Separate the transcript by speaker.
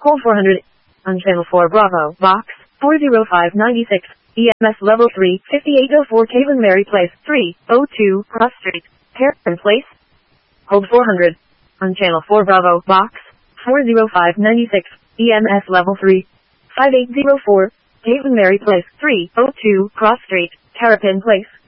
Speaker 1: Hold 400. On channel 4 Bravo, box, 40596, EMS level 3, 5804 Cavan Mary Place, 302, Cross Street, Perrin Place. Hold 400. On channel 4 Bravo, box, 40596, EMS level 3, 5804, Cavan Mary Place, 302, Cross Street, Terrapin Place.